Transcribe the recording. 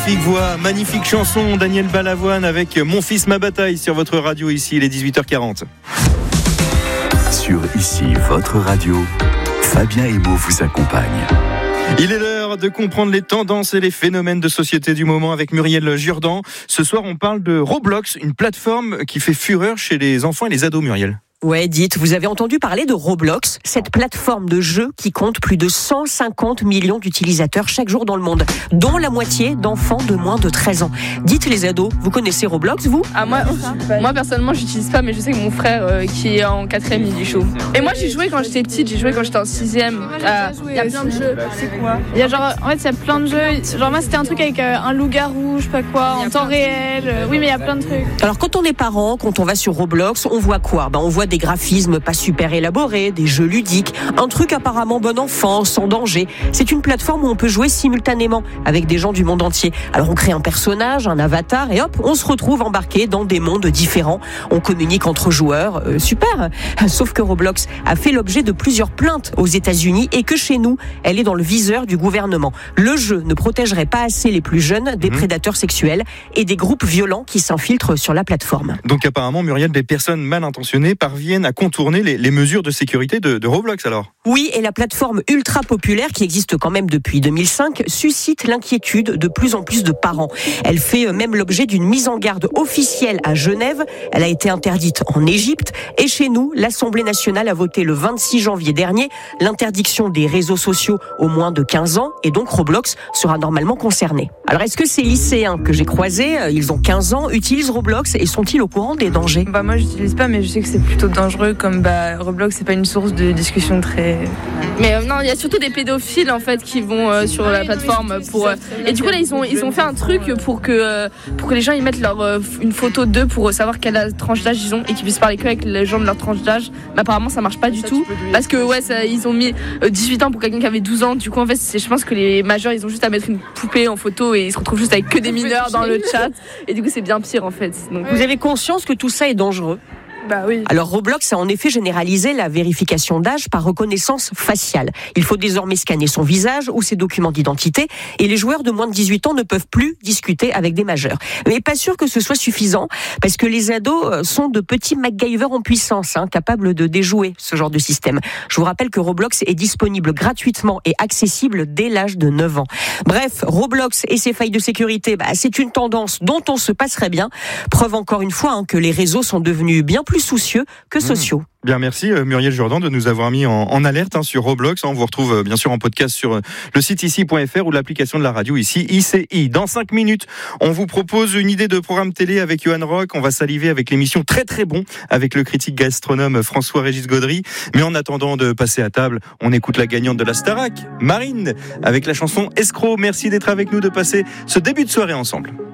Magnifique voix, magnifique chanson, Daniel Balavoine avec Mon fils, ma bataille sur votre radio ici, il est 18h40. Sur Ici, votre radio, Fabien Emo vous accompagne. Il est l'heure de comprendre les tendances et les phénomènes de société du moment avec Muriel Jourdan. Ce soir, on parle de Roblox, une plateforme qui fait fureur chez les enfants et les ados, Muriel. Ouais, dites, vous avez entendu parler de Roblox, cette plateforme de jeu qui compte plus de 150 millions d'utilisateurs chaque jour dans le monde, dont la moitié d'enfants de moins de 13 ans. Dites les ados, vous connaissez Roblox, vous ? Moi personnellement, j'utilise pas, mais je sais que mon frère qui est en 4e, il y joue. Et moi, j'ai joué quand j'étais petite, j'ai joué quand j'étais en 6e. Il y a plein de jeux. C'est quoi ? Il y a il y a plein de jeux. Genre moi, c'était un truc avec un loup-garou, je sais pas quoi, en temps réel. Oui, mais il y a plein de trucs. Alors quand on est parent, quand on va sur Roblox, on voit quoi ? On voit des graphismes pas super élaborés, des jeux ludiques, un truc apparemment bon enfant, sans danger. C'est une plateforme où on peut jouer simultanément avec des gens du monde entier. Alors on crée un personnage, un avatar et hop, on se retrouve embarqué dans des mondes différents. On communique entre joueurs, super. Sauf que Roblox a fait l'objet de plusieurs plaintes aux États-Unis et que chez nous, elle est dans le viseur du gouvernement. Le jeu ne protégerait pas assez les plus jeunes des prédateurs sexuels et des groupes violents qui s'infiltrent sur la plateforme. Donc apparemment, Muriel, des personnes mal intentionnées parviennent à contourner les mesures de sécurité de Roblox alors. Oui, et la plateforme ultra populaire qui existe quand même depuis 2005 suscite l'inquiétude de plus en plus de parents. Elle fait même l'objet d'une mise en garde officielle à Genève. Elle a été interdite en Égypte et chez nous, l'Assemblée nationale a voté le 26 janvier dernier l'interdiction des réseaux sociaux aux moins de 15 ans et donc Roblox sera normalement concerné. Alors est-ce que ces lycéens que j'ai croisés, ils ont 15 ans, utilisent Roblox et sont-ils au courant des dangers ? Moi, j'utilise pas, mais je sais que c'est plutôt dangereux. Comme Roblox, c'est pas une source de discussion très. Mais non, il y a surtout des pédophiles en fait qui vont sur la plateforme pour. Et du coup là, ils ont fait un truc pour que les gens ils mettent une photo d'eux pour savoir quelle tranche d'âge ils ont et qu'ils puissent parler que avec les gens de leur tranche d'âge. Mais apparemment, ça marche pas du tout parce que ils ont mis 18 ans pour quelqu'un qui avait 12 ans. Du coup, en fait, je pense que les majeurs, ils ont juste à mettre une poupée en photo et ils se retrouvent juste avec que des mineurs dans le chat. Et du coup, c'est bien pire en fait. Donc, vous avez conscience que tout ça est dangereux ? Oui. Alors Roblox a en effet généralisé la vérification d'âge par reconnaissance faciale. Il faut désormais scanner son visage ou ses documents d'identité et les joueurs de moins de 18 ans ne peuvent plus discuter avec des majeurs. Mais pas sûr que ce soit suffisant parce que les ados sont de petits MacGyver en puissance, capables de déjouer ce genre de système. Je vous rappelle que Roblox est disponible gratuitement et accessible dès l'âge de 9 ans. Bref, Roblox et ses failles de sécurité, c'est une tendance dont on se passerait bien. Preuve encore une fois que les réseaux sont devenus bien plus soucieux que sociaux. Bien, merci Muriel Jourdan de nous avoir mis en alerte sur Roblox. On vous retrouve bien sûr en podcast sur le site ici.fr ou l'application de la radio ici, ICI. Dans 5 minutes, on vous propose une idée de programme télé avec Johan Rock. On va saliver avec l'émission Très Très Bon avec le critique gastronome François-Régis Gaudry. Mais en attendant de passer à table, on écoute la gagnante de la Starac, Marine, avec la chanson Escroc. Merci d'être avec nous, de passer ce début de soirée ensemble.